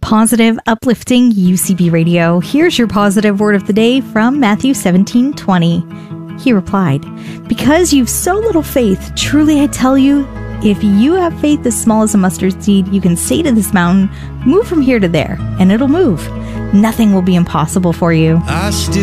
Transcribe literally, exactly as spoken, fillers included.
Positive, uplifting U C B Radio. Here's your positive word of the day from Matthew seventeen twenty. He replied, "Because you've so little faith, truly I tell you, if you have faith as small as a mustard seed, you can say to this mountain, move from here to there, and it'll move. Nothing will be impossible for you." I still